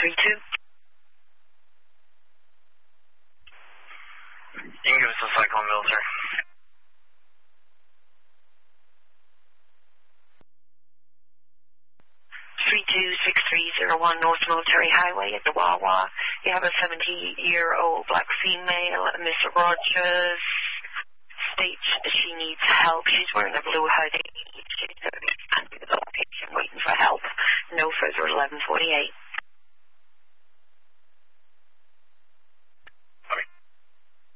32. You can give us a cyclone military. 326301 North Military Highway at the Wawa. You have a 70-year-old black female. Miss Rogers states she needs help. She's wearing a blue hoodie. She's standing at the location waiting for help. No further 1148.